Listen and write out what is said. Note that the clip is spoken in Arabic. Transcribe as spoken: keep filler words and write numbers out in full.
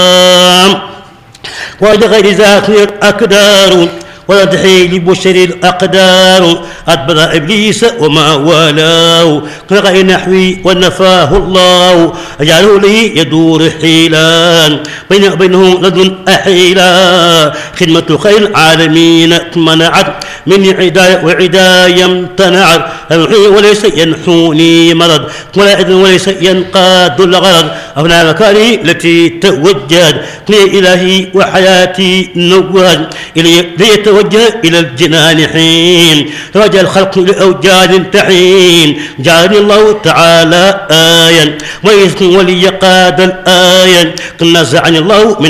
ولغير ذات الأقدار ويضحي لبشر الأقدار أدبر إبليس وما والاه كغير نحوي ونفاه الله أجعله لي يدور حيلان بين وبينه لدن أحيلا خدمة خير العالمين منعت من عداية وعداية امتنعت وليس ينحوني مرض ولا إذن وليس ينقاد الغرض أبناء مكاني التي توجد لي إلهي وحياتي نواد إلي ليتوجه إلى الجنان حين رجى الخلق لأوجاد تحين جعلني الله تعالى آيا ويسكن ولي قاد الآيا قد نزعني الله من